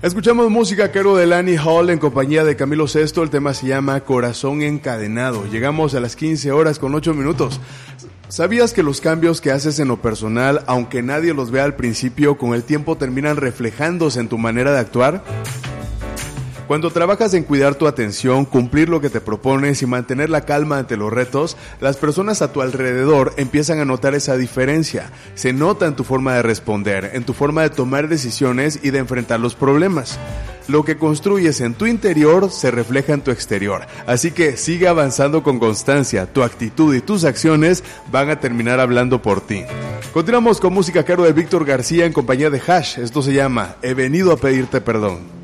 Escuchamos música Quero de Lani Hall en compañía de Camilo Sesto. El tema se llama Corazón Encadenado. Llegamos a las 15 horas con 8 minutos. ¿Sabías que los cambios que haces en lo personal, aunque nadie los vea al principio, con el tiempo terminan reflejándose en tu manera de actuar? Cuando trabajas en cuidar tu atención, cumplir lo que te propones y mantener la calma ante los retos, las personas a tu alrededor empiezan a notar esa diferencia. Se nota en tu forma de responder, en tu forma de tomar decisiones y de enfrentar los problemas. Lo que construyes en tu interior se refleja en tu exterior. Así que sigue avanzando con constancia. Tu actitud y tus acciones van a terminar hablando por ti. Continuamos con música caro de Víctor García en compañía de Hash. Esto se llama He venido a pedirte perdón.